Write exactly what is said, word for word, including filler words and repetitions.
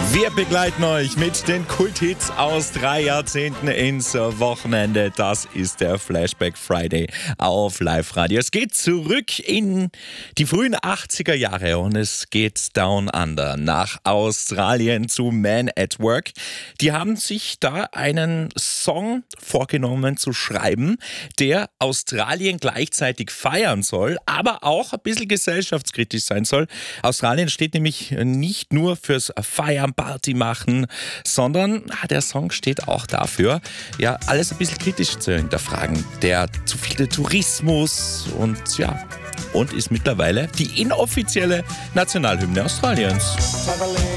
Wir begleiten euch mit den Kulthits aus drei Jahrzehnten ins Wochenende. Das ist der Flashback Friday auf Live Radio. Es geht zurück in die frühen achtziger Jahre und es geht down under nach Australien zu Man at Work. Die haben sich da einen Song vorgenommen zu schreiben, der Australien gleichzeitig feiern soll, aber auch ein bisschen gesellschaftskritisch sein soll. Australien steht nämlich nicht nur fürs Feiern, Party machen, sondern ah, der Song steht auch dafür, ja, alles ein bisschen kritisch zu hinterfragen. Der zu viele Tourismus und ja, und ist mittlerweile die inoffizielle Nationalhymne Australiens.